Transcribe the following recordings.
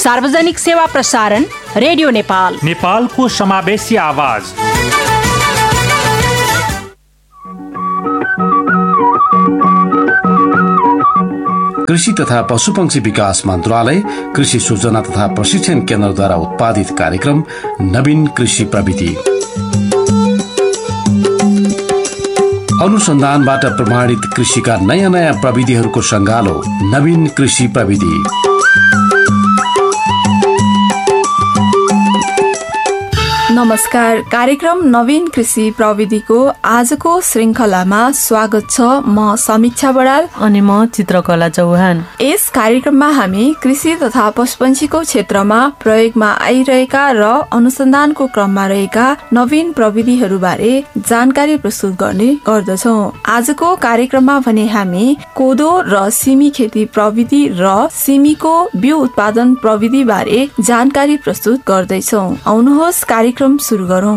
सार्वजनिक सेवा प्रसारण रेडियो नेपाल, नेपालको समावेशी आवाज। कृषि तथा पशुपक्षी विकास मन्त्रालय, कृषि सूचना तथा प्रशिक्षण केन्द्रद्वारा उत्पादित कार्यक्रम नवीन कृषि प्रविधि। अनुसन्धानबाट प्रमाणित कृषिका नयाँ प्रविधिहरूको संगालो नवीन कृषि प्रविधि। नमस्कार, कार्यक्रम नवीन कृषि प्रविधिको आजको श्रृंखलामा स्वागत छ। म समीक्षा बडाल अनि म चित्रकला चौहान। यस कार्यक्रममा हामी कृषि तथा पशुपन्छीको क्षेत्रमा प्रयोगमा आइरहेका र अनुसन्धानको क्रममा रहेका नवीन प्रविधिहरू बारे जानकारी प्रस्तुत गर्ने गर्दछौ। आजको कार्यक्रममा भने हामी कोदो र सिमी खेती प्रविधि र सिमीको बिउ उत्पादन प्रविधि बारे जानकारी प्रस्तुत गर्दैछौ। आउनुहोस् कार्यक्रम सुरु गरौं।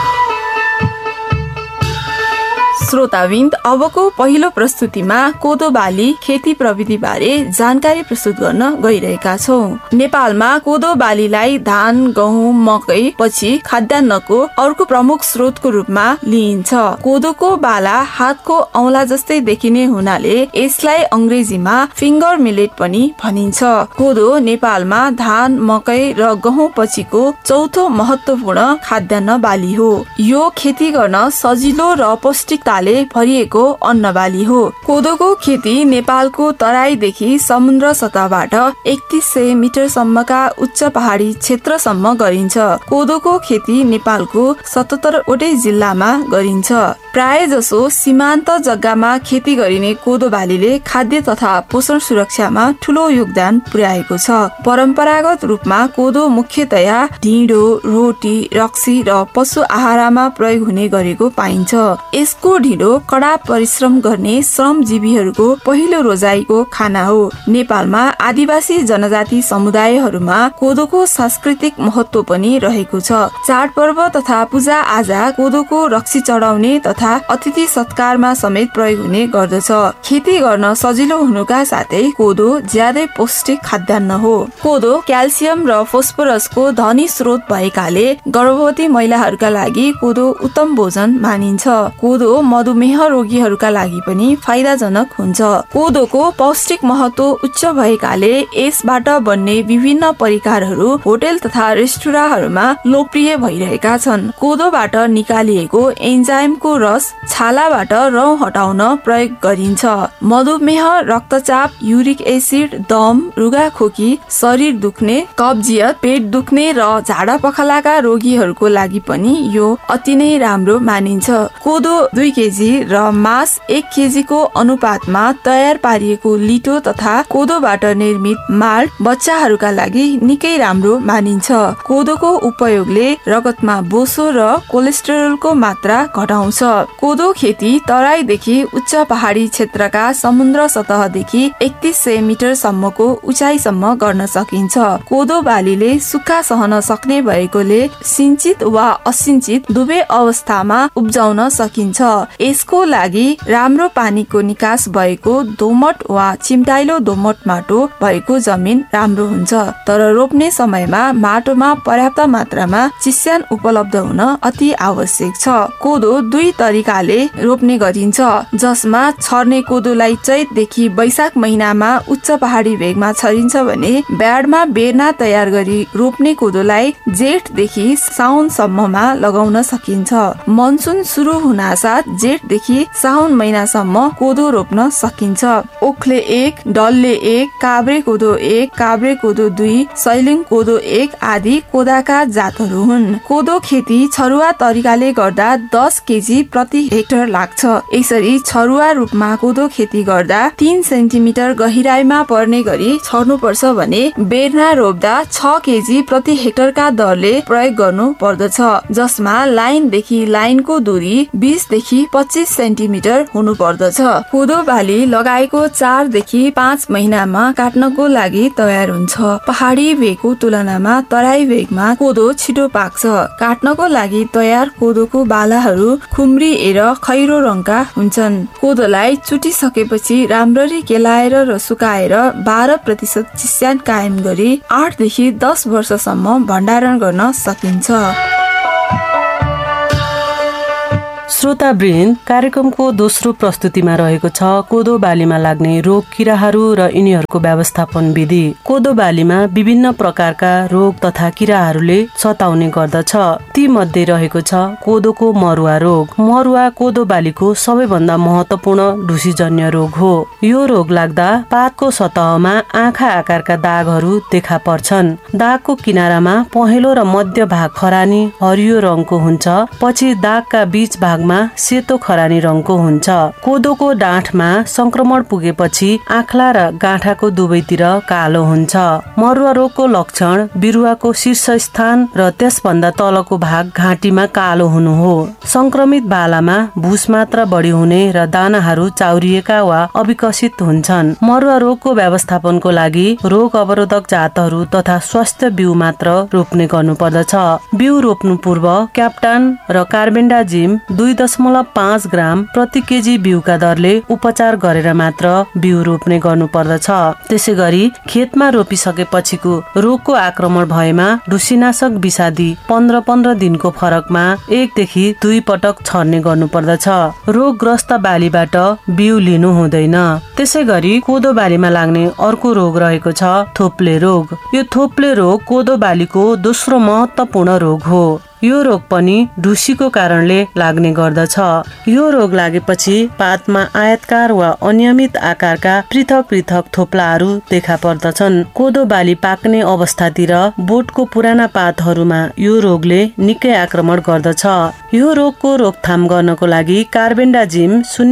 श्रोताबिन्द, अबको पहिलो प्रस्तुतिमा कोदो बाली खेती प्रविधि बारे जानकारी प्रस्तुत गर्न गइरहेका छौं। नेपालमा कोदो बालीलाई धान, गहुँ, मकै पछि खाद्यान्नको अर्को प्रमुख स्रोतको रूपमा लिइन्छ। कोदोको बाला हातको औंला जस्तै देखिने हुनाले यसलाई अंग्रेजीमा फिंगर मिलेट पनि भनिन्छ। कोदो नेपालमा धान, मकै र गहुँ पछिको चौथो महत्वपूर्ण खाद्यान्न बाली हो। यो खेती गर्न सजिलो र पौष्टिकता भरिएको अन्न बाली हो। कोदोको खेती नेपालको तराईदेखि समुद्र सतहबाट 3100 मिटरसम्मका उच्च पहाडी क्षेत्रसम्म गरिन्छ। कोदोको खेती नेपालको 77 वटै जिल्लामा गरिन्छ। प्राय जसो सीमान्त जग्गामा खेती गरिने कोदो बालीले खाद्य तथा पोषण सुरक्षामा ठूलो योगदान पुर्याएको छ। परम्परागत रूपमा कोदो मुख्यतया ढिँडो, रोटी, रक्सी र पशु आहारमा प्रयोग हुने गरेको पाइन्छ। यसको ढिँडो कडा परिश्रम गर्ने श्रमजीवीहरूको पहिलो रोजाइको खाना हो। नेपालमा आदिवासी जनजाति समुदायहरूमा कोदोको सांस्कृतिक महत्व पनि रहेको छ। चाडपर्व तथा पूजा आजा कोदोको रक्सी चढाउने तथा अतिथि सत्कारमा समेत प्रयोग हुने गर्दछ। खेती गर्न सजिलो हुनुका साथै कोदो ज्यादै पौष्टिक खाद्यान्न हो। कोदो क्याल्सियम र फोस्फोरसको धनी स्रोत भएकाले गर्भवती महिलाहरूका लागि कोदो उत्तम भोजन मानिन्छ। कोदो मधुमेह रोगीहरूका लागि पनि फाइदाजनक हुन्छ। कोदोको पौष्टिक महत्व उच्च भएकाले यसबाट बन्ने विभिन्न परिकारहरू होटल तथा रेस्टुराँहरूमा लोकप्रिय भइरहेका छन्। कोदोबाट निकालिएको एन्जाइमको रस छालाबाट रौँ हटाउन प्रयोग गरिन्छ। मधुमेह, रक्तचाप, युरिक एसिड, दम, रुगाखोकी, शरीर दुख्ने, कब्जियत, पेट दुख्ने र झाडा पखालाका रोगीहरूको लागि पनि यो अति नै राम्रो मानिन्छ। कोदो 2 केजी र मास 1 केजीको अनुपातमा तयार पारिएको लिटो तथा कोदोबाट निर्मित माल्ट बच्चाहरूका लागि निकै राम्रो मानिन्छ। कोदोको उपयोगले रगतमा बोसो र कोलेस्टेरोलको मात्रा घटाउँछ। कोदो खेती तराईदेखि उच्च पहाडी क्षेत्रका समुद्र सतहदेखि 3100 मिटरसम्मको उचाइसम्म गर्न सकिन्छ। कोदो बालीले सुक्खा सहन सक्ने भएकोले सिंचित वा असिंचित दुवै अवस्थामा उब्जाउन सकिन्छ। यसको लागि राम्रो पानीको निकास भएको दोमट वा चिम्टाइलो दोमट माटो भएको जमिन राम्रो हुन्छ। तर रोप्ने समयमा माटोमा पर्याप्त मात्रामा चिस्यान उपलब्ध हुन अति आवश्यक छ। कोदो 2 तरिकाले रोप्ने गरिन्छ, जसमा छर्ने कोदोलाई चैतदेखि वैशाख महिनामा उच्च पहाडी भेगमा छरिन्छ भने ब्याडमा बेर्ना तयार गरी रोप्ने कोदोलाई जेठदेखि साउनसम्ममा लगाउन सकिन्छ। मनसुन सुरु हुनासाथ जेठदेखि साउन महिनासम्म कोदो रोप्न सकिन्छ। ओखले 1, डल्ले 1, काभ्रे कोदो 1, काभ्रे कोदो 2, सैलिङ कोदो 1 आदि कोदाका जातहरू हुन्। कोदो खेती छरुवा तरिकाले गर्दा 10 केजी प्रति हेक्टर लाग्छ। यसरी छरुवा रूपमा कोदो खेती गर्दा 3 सेन्टिमिटर गहिराईमा पर्ने गरी छर्नु पर्छ भने बेर्ना रोप्दा 6 केजी प्रति हेक्टरका दरले प्रयोग गर्नु पर्दछ, जसमा लाइनदेखि लाइनको दूरी 20 देखि 25 सेन्टिमिटर हुनु पर्दछ। कोदो बाली लगाएको 4 देखि 5 महिनामा काट्नको लागि तयार हुन्छ। पहाडी भेगको तुलनामा तराई भेगमा कोदो छिटो पाक्छ। काट्नको लागि तयार कोदोको बालाहरू खुम्री कुरिएर खैरो रङका हुन्छन्। कोदोलाई चुटिसकेपछि राम्ररी केलाएर र सुकाएर 12% चिस्यान कायम गरी 8 देखि 10 वर्षसम्म भण्डारण गर्न सकिन्छ। श्रोतावृन्द, कार्यक्रमको दोस्रो प्रस्तुतिमा रहेको छ कोदो बालीमा लाग्ने रोग किराहरू र यिनीहरूको व्यवस्थापन विधि। कोदो बालीमा विभिन्न प्रकारका रोग तथा किराहरूले सताउने गर्दछ। ती मध्ये रहेको छ कोदोको मरुवा रोग। मरुवा कोदो बालीको सबैभन्दा महत्वपूर्ण ढुसीजन्य रोग हो। यो रोग लाग्दा पातको सतहमा आँखा आकारका दागहरू देखा पर्छन्। दागको किनारामा पहेँलो र मध्य भाग खरानी हरियो रङको हुन्छ। पछि दागका बीच भागमा सेतो खरानी रङको हुन्छ। कोदोको डाँठमा संक्रमण पुगेपछि आँखला र गाँठाको दुवैतिर कालो हुन्छ। मरुवा रोगको लक्षण बिरुवाको शीर्ष स्थान र त्यसभन्दा तलको भाग घाँटीमा कालो हुनु हो। संक्रमित बालामा भुस मात्रा बढी हुने र दानाहरू चाउरिएका वा अविकसित हुन्छन्। मरुवा रोगको व्यवस्थापनको लागि रोग अवरोधक जातहरू तथा स्वास्थ्य बिउ मात्र रोप्ने गर्नुपर्दछ। बिउ रोप्नु पूर्व क्याप्टान र कार्बेन्डाजिम 2.5 ग्राम प्रति केजी बिउका दरले उपचार गरेर मात्र बिउ रोप्ने गर्नुपर्दछ। त्यसै गरी खेतमा रोपिसकेपछिको रोगको आक्रमण भएमा ढुसीनाशक विषादी 15-15 दिनको फरकमा 1 देखि 2 पटक छर्ने गर्नुपर्दछ। रोगग्रस्त बालीबाट बिउ लिनु हुँदैन। त्यसै गरी कोदो बालीमा लाग्ने अर्को रोग रहेको छ थोप्ले रोग। यो थोप्ले रोग कोदो बालीको दोस्रो महत्वपूर्ण रोग हो। यो रोग पनि ढुसीको कारणले लाग्ने गर्दछ। यो रोग लागेपछि पातमा आयतकार वा अनियमित आकारका पृथक पृथक थोप्लाहरू देखा पर्दछन्। कोदो बाली पाक्ने अवस्थातिर बोटको पुराना पातहरूमा यो रोगले निकै आक्रमण गर्दछ। यो रोगको रोकथाम गर्नको लागि कार्बेन्डाजिम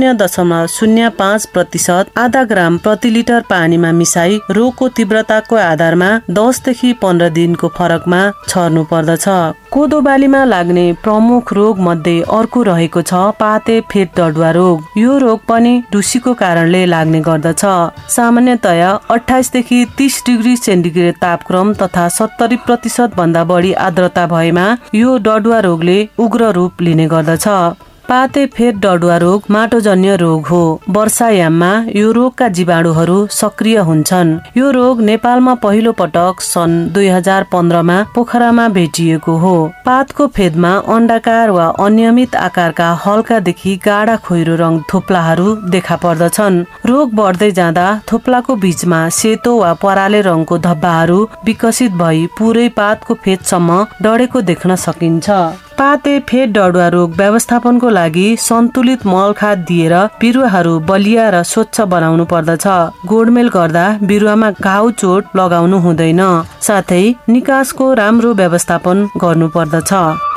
0.05% आधा ग्राम प्रति लिटर पानीमा मिसाई रोगको तीव्रताको आधारमा 10 देखि 15 दिनको फरकमा छर्नु पर्दछ। कोदो बालीमा लाग्ने प्रमुख रोग मध्ये अर्को रहेको छ पाते फेद डडुवा रोग। यो रोग पनि ढुसीको कारणले लाग्ने गर्दछ। सामान्यतया 28 देखि 30 डिग्री सेन्टिग्रेड तापक्रम तथा 70% भन्दा बढी आर्द्रता भएमा यो डडुवा रोगले उग्र रूप लिने गर्दछ। पाते फेद डडुवा रोग माटोजन्य रोग हो। वर्षायाममा यो रोगका जीवाणुहरू सक्रिय हुन्छन्। यो रोग नेपालमा पहिलो पटक सन् 2015 पोखरामा भेटिएको हो। पातको फेदमा अण्डाकार वा अनियमित आकारका हल्कादेखि गाढा खोइरो रङ थोप्लाहरू देखा पर्दछन्। रोग बढ्दै जाँदा थोप्लाको बीचमा सेतो वा पराले रङको धब्बाहरू विकसित भई पुरै पातको फेदसम्म डढेको देख्न सकिन्छ। पाते फेद डडुवा रोग व्यवस्थापनको लागि सन्तुलित मल खाद दिएर बिरुवाहरू बलिया र स्वच्छ बनाउनु पर्दछ। गोडमेल गर्दा बिरुवामा घाउ चोट लगाउनु हुँदैन। साथै निकासको राम्रो व्यवस्थापन गर्नु पर्दछ।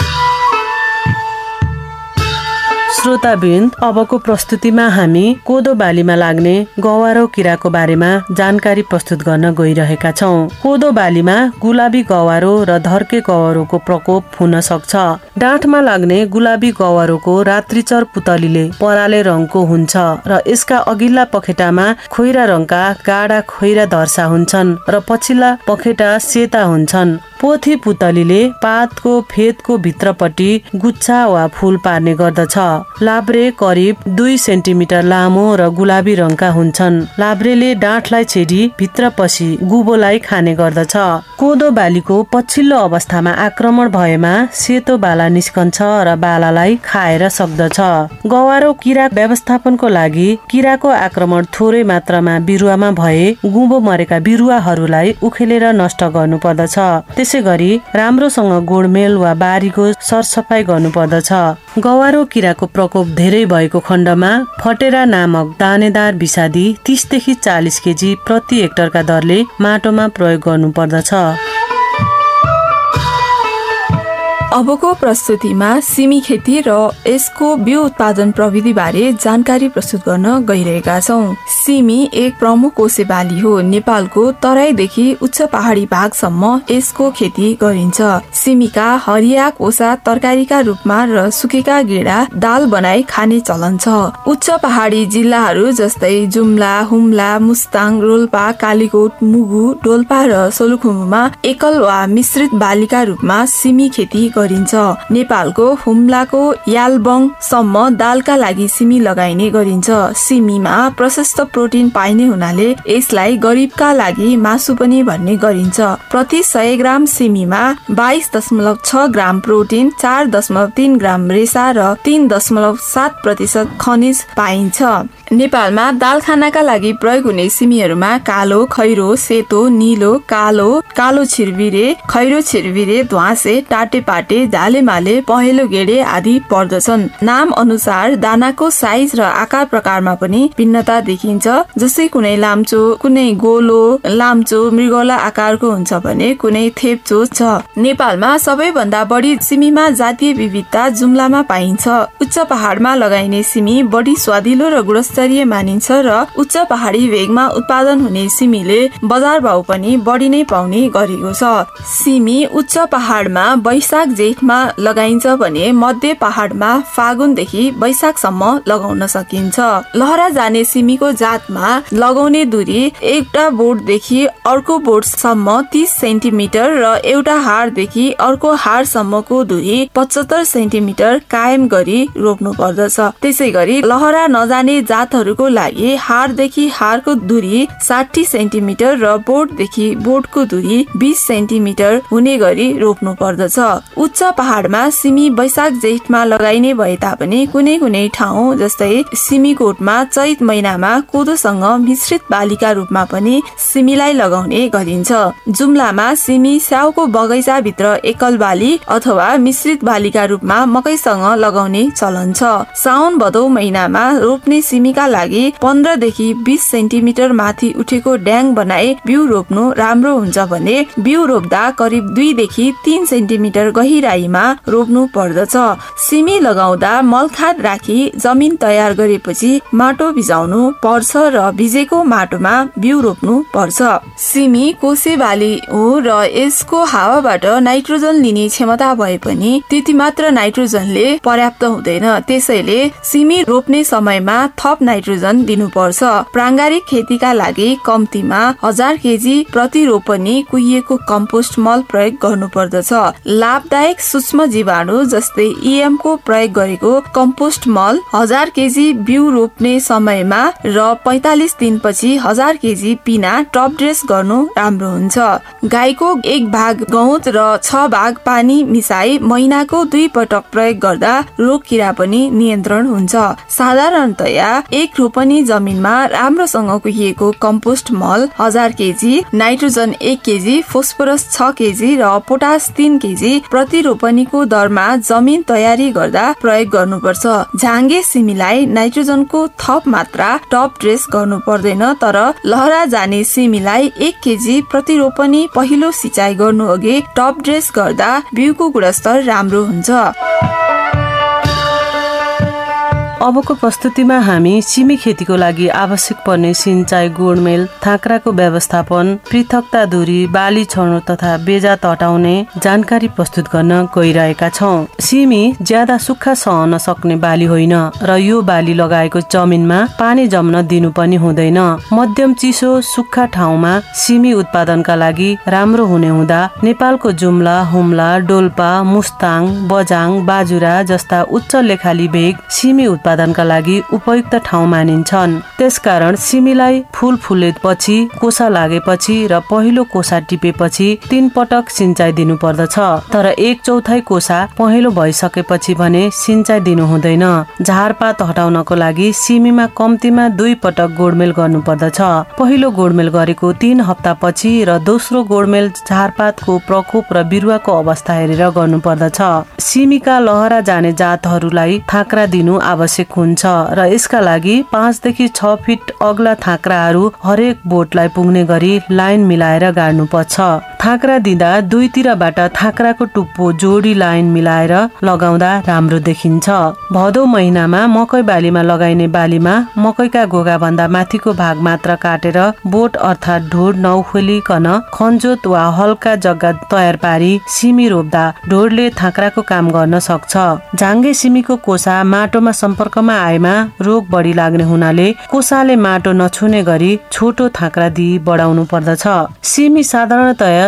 श्रोतावृन्द, अबको प्रस्तुतिमा हामी कोदो बालीमा लाग्ने गवारो किराको बारेमा जानकारी प्रस्तुत गर्न गइरहेका छौं। कोदो बालीमा गुलाबी गवारो र धर्के गवारोको प्रकोप हुन सक्छ। डाँठमा लाग्ने गुलाबी गवारोको रात्रिचर पुतलीले पराले रङको हुन्छ र यसका अघिल्ला पखेटामा खोइरा रङका गाढा खोइरा धर्सा हुन्छन् र पछिल्ला पखेटा सेता हुन्छन्। पोथी पुतलीले पातको फेदको भित्रपट्टि गुच्छा वा फूल पार्ने गर्दछ। लाब्रे करिब 2 सेन्टिमिटर लामो र गुलाबी रङका हुन्छन्। लाब्रेले डाँठलाई छेडी भित्र पसी गुबोलाई खाने गर्दछ। कोदो बालीको पछिल्लो अवस्थामा आक्रमण भएमा सेतो बाला निस्कन्छ र बालालाई खाएर सक्दछ। गवारो किरा व्यवस्थापनको लागि किराको आक्रमण थोरै मात्रामा बिरुवामा भए गुबो मरेका बिरुवाहरूलाई उखेलेर नष्ट गर्नु पर्दछ। त्यसै गरी राम्रोसँग गोडमेल वा बारीको सरसफाई गर्नु पर्दछ। गवारो किराको प्रकोप धेरै भएको खण्डमा फटेरा नामक दानेदार विषादी 30 देखि 40 केजी प्रति हेक्टरका दरले माटोमा प्रयोग गर्नु पर्दछ। अबको प्रस्तुतिमा सिमी खेती र यसको बिउ उत्पादन प्रविधि बारे जानकारी प्रस्तुत गर्न गइरहेका छौं। सिमी एक प्रमुख कोसे बाली हो। नेपालको तराईदेखि उच्च पहाडी भागसम्म यसको खेती गरिन्छ। सिमीका हरिया कोसा तरकारीका रूपमा र सुकेका गेडा दाल बनाई खाने चलन छ। उच्च पहाडी जिल्लाहरू जस्तै जुम्ला, हुम्ला, मुस्ताङ, रोल्पा, कालीकोट, मुगु, डोल्पा र सोलुखुम्बुमा एकल वा मिश्रित बालीका रूपमा सिमी खेती गरिन्छ। नेपालको हुम्लाको यालबङसम्म दालका लागि सिमी लगाइने गरिन्छ। सिमीमा प्रशस्त प्रोटिन पाइने हुनाले यसलाई गरिबका लागि मासु पनि भन्ने गरिन्छ। प्रति 100 ग्राम सिमीमा 22.6 ग्राम प्रोटिन, 4.3 ग्राम रेसा र 3.7% खनिज पाइन्छ। नेपालमा दाल खानाका लागि प्रयोग हुने सिमीहरूमा कालो, खैरो, सेतो, नीलो, कालो छिरबिरे, खैरो छिरबिरे, ध्वासे, टाटेपाटे, झालेमाले, पहेँलो गेडे आदि पर्दछन्। नाम अनुसार दानाको साइज र आकार प्रकारमा पनि भिन्नता देखिन्छ। जस्तै कुनै लाम्चो, कुनै गोलो लाम्चो मृगौला आकारको हुन्छ भने कुनै थेप्चो छ। नेपालमा सबैभन्दा बढी सिमीमा जातीय विविधता जुम्लामा पाइन्छ। उच्च पहाडमा लगाइने सिमी बढी स्वादिलो र गुणस्तरीय मानिन्छ र उच्च पहाडी भेगमा उत्पादन हुने सिमीले बजार भाउ पनि बढी नै पाउने गरेको छ। सिमी उच्च पहाडमा वैशाख जेठमा लगाइन्छ भने मध्य पहाडमा फागुनदेखि वैशाखसम्म लगाउन सकिन्छ। लहरा जाने सिमीको जातमा लगाउने दूरी एउटा बोटदेखि अर्को बोटसम्म 30 सेन्टिमिटर र एउटा हारदेखि अर्को हारसम्मको दूरी 75 सेन्टिमिटर कायम गरी रोप्नु पर्दछ। त्यसै गरी लहरा नजाने जातहरूको लागि हारदेखि हारको दूरी 60 सेन्टिमिटर र बोटदेखि बोटको दूरी 20 सेन्टिमिटर हुने गरी रोप्नु पर्दछ। उच्च पहाडमा सिमी वैशाख जेठमा लगाइने भए तापनि कुनै कुनै ठाउँ जस्तै सिमीकोटमा चैत महिनामा कोदोसँग मिश्रित बालीका रूपमा पनि सिमीलाई लगाउने गरिन्छ। जुम्लामा सिमी स्याउको बगैँचा भित्र एकल बाली अथवा मिश्रित बालीका रूपमा मकैसँग लगाउने चलन छ। साउन भदौ महिनामा रोप्ने सिमीका लागि 15 देखि 20 सेन्टिमिटर माथि उठेको ड्याङ बनाई बिउ रोप्नु राम्रो हुन्छ भने बिउ रोप्दा करिब 2 देखि 3 सेन्टिमिटर गहिराईमा रोप्नु पर्दछ। सिमी लगाउँदा मलखाद राखी जमिन तयार गरेपछि माटो भिजाउनु पर्छ र भिजेको माटोमा बिउ रोप्नु पर्छ। सिमी कोसे बाली हो र यसको हावाबाट नाइट्रोजन लिने क्षमता भए पनि त्यति मात्र नाइट्रोजनले पर्याप्त हुँदैन। त्यसैले सिमी रोप्ने समयमा थप नाइट्रोजन दिनुपर्छ। प्राङ्गारिक खेतीका लागि कम्तीमा 1000 केजी प्रति रोपनी कुहिएको कम्पोस्ट मल प्रयोग गर्नु पर्दछ। लाभदायक सूक्ष्म जीवाणु जस्तै EM को प्रयोग गरेको कम्पोस्ट मल 1000 केजी बिउ रोप्ने समयमा र 45 दिनपछि 1000 केजी पिना टप ड्रेस गर्नु राम्रो हुन्छ। गाईको 1 भाग गहुँत र 6 भाग पानी मिसाई महिनाको 2 पटक प्रयोग गर्दा रोग किरा पनि नियन्त्रण हुन्छ। साधारणतया एक रोपनी जमिनमा राम्रोसँग कुहिएको कम्पोस्ट मल 1000 KG, nitrogen 1 KG, phosphorus 6 KG र पोटास 3 केजी प्रति रोपनीको दरमा जमिन तयारी गर्दा प्रयोग गर्नुपर्छ। झाँगे सिमीलाई नाइट्रोजनको थप मात्रा टप ड्रेस गर्नु पर्दैन, तर लहरा जाने सिमीलाई 1 केजी प्रति रोपनी पहिलो सिँचाइ गर्नु अघि टप ड्रेस गर्दा बिउको गुणस्तर राम्रो हुन्छ। अबको प्रस्तुतिमा हामी सिमी खेतीको लागि आवश्यक पर्ने सिंचाई, गोडमेल, थाँक्राको व्यवस्थापन, पृथकता दूरी, बाली छनौट तथा बेजा तटाउने जानकारी प्रस्तुत गर्न गइरहेका छौं। सिमी ज्यादा सुक्खा सहन सक्ने बाली होइन र यो बाली लगाएको जमिनमा पानी जम्न दिनु पनि हुँदैन। मध्यम चिसो सुक्खा ठाउँमा सिमी उत्पादनका लागि राम्रो हुने हुँदा नेपालको जुम्ला, हुम्ला, डोल्पा, मुस्ताङ, बजाङ, बाजुरा जस्ता उच्च लेखाली भेग सिमी उत्पादनका लागि उपयुक्त ठाउँ मानिन्छन्। त्यसकारण सिमीलाई फूल फुलेपछि, कोसा लागेपछि र पहिलो कोसा टिपेपछि 3 पटक सिंचाइ दिनु पर्दछ। तर 1/4 कोसा पहेँलो भइसकेपछि भने सिंचाइ दिनु हुँदैन। झारपात हटाउनको लागि सिमीमा कम्तीमा 2 पटक गोडमेल गर्नु पर्दछ। पहिलो गोडमेल गरेको 3 हप्तापछि र दोस्रो गोडमेल झारपातको प्रकोप र बिरुवाको अवस्था हेरेर गर्नु पर्दछ। सिमीका लहरा जाने जातहरूलाई थाँक्रा दिनु आवश्यक हुन्छ र यसका लागि 5 देखि 6 फिट अग्ला थाँक्राहरू हरेक बोटलाई पुग्ने गरी लाइन मिलाएर गाड्नु पर्छ। थाँक्रा दिँदा दुईतिरबाट थाँक्राको टुप्पो जोडी लाइन मिलाएर लगाउँदा राम्रो देखिन्छ। भदौ महिनामा मकै बालीमा लगाइने बालीमा मकैका गोगा भन्दा माथिको भाग मात्र काटेर बोट अर्थात ढोड नउखेलिकन खनजोत वा हल्का जग्गा तयार पारी सिमी रोप्दा ढोडले थाँक्राको काम गर्न सक्छ। झाँगे सिमीको कोसा माटोमा सम्पर्कमा आएमा रोग बढी लाग्ने हुनाले कोसाले माटो नछुने गरी छोटो थाँक्रा दिई बढाउनु पर्दछ। सिमी साधारणतया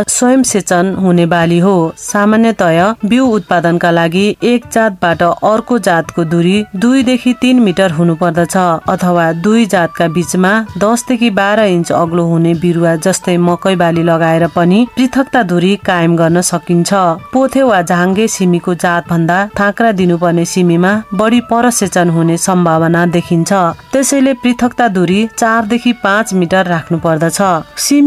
स्वयं सेचन हुने बाली हो। सामान्यतया बिउ उत्पादनका लागि एक जातबाट अर्को जातको दूरी 2 देखि 3 मिटर हुनुपर्दछ अथवा दुई जातका बीचमा 10 देखि 12 इन्च अग्लो हुने बिरुवा जस्तै मकै बाली लगाएर पनि पृथकता दूरी कायम गर्न सकिन्छ। पोथे वा झाङ्गे सिमीको जात भन्दा थाँक्रा दिनुपर्ने सिमीमा बढी परसेचन हुने सम्भावना देखिन्छ। त्यसैले पृथकता दूरी 4 देखि 5 मिटर राख्नु पर्दछ।